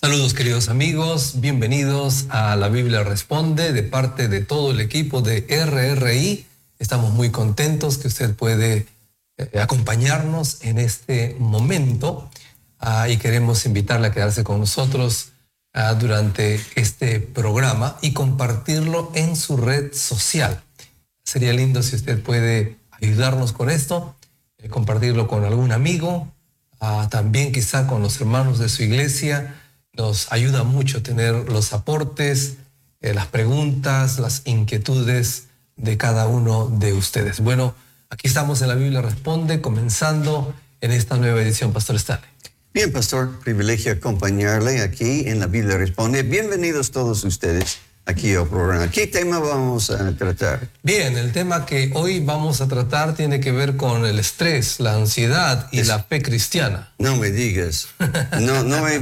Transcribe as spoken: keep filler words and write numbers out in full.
Saludos, queridos amigos, bienvenidos a La Biblia Responde de parte de todo el equipo de R R I. Estamos muy contentos que usted puede eh, acompañarnos en este momento uh, y queremos invitarle a quedarse con nosotros uh, durante este programa y compartirlo en su red social. Sería lindo si usted puede ayudarnos con esto, eh, compartirlo con algún amigo, uh, también quizá con los hermanos de su iglesia. Nos ayuda mucho tener los aportes, eh, las preguntas, las inquietudes de cada uno de ustedes. Bueno, aquí estamos en La Biblia Responde, comenzando en esta nueva edición, Pastor Stanley. Bien, Pastor, privilegio acompañarle aquí en La Biblia Responde. Bienvenidos todos ustedes aquí al programa. ¿Qué tema vamos a tratar? Bien, el tema que hoy vamos a tratar tiene que ver con el estrés, la ansiedad y es... la fe cristiana. No me digas. No, no he